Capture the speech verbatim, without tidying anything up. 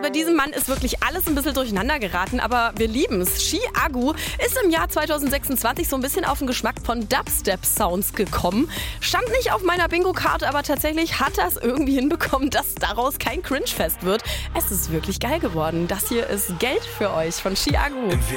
bei diesem Mann ist wirklich alles ein bisschen durcheinander geraten, aber wir lieben es. Chiago ist im Jahr zwanzig sechsundzwanzig so ein bisschen auf den Geschmack von Dubstep-Sounds gekommen. Stand nicht auf meiner Bingo-Karte, aber tatsächlich hat er es irgendwie hinbekommen, dass daraus kein Cringe-Fest wird. Es ist wirklich geil geworden. Das hier ist Geld für euch von Chiago.